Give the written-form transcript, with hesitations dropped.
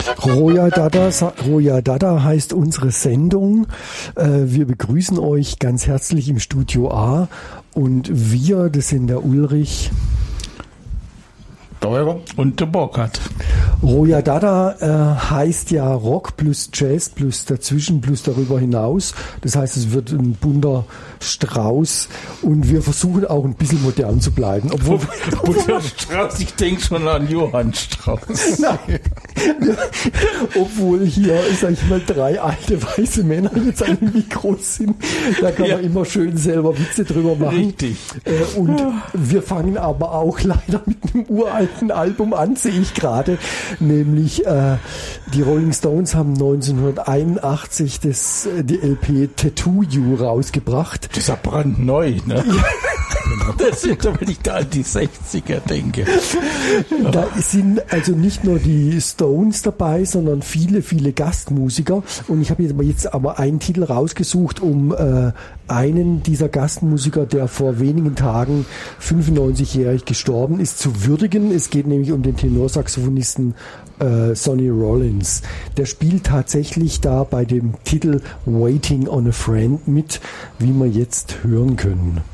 Roja Dada heißt unsere Sendung. Wir begrüßen euch ganz herzlich im Studio A und wir, das sind der Ulrich und der Burkhard. Roja Dada heißt ja Rock plus Jazz plus dazwischen plus darüber hinaus. Das heißt, es wird ein bunter Strauß und wir versuchen auch ein bisschen modern zu bleiben. Bunter Strauß, ich denke schon an Johann Strauß. Nein. Obwohl hier, sag ich mal, 3 alte weiße Männer jetzt an dem Mikro sind. Da kann man immer schön selber Witze drüber machen. Richtig. Und wir fangen aber auch leider mit einem uralten Album an, sehe ich gerade. Nämlich die Rolling Stones haben 1981 die LP Tattoo You rausgebracht. Das ist ja brandneu, ne? Ja. Das sind doch, wenn ich da an die 60er denke. Da sind also nicht nur die Stones dabei, sondern viele, viele Gastmusiker. Und ich habe jetzt aber einen Titel rausgesucht, um einen dieser Gastmusiker, der vor wenigen Tagen 95-jährig gestorben ist, zu würdigen. Es geht nämlich um den Tenorsaxophonisten Sonny Rollins. Der spielt tatsächlich da bei dem Titel Waiting on a Friend mit, wie wir jetzt hören können.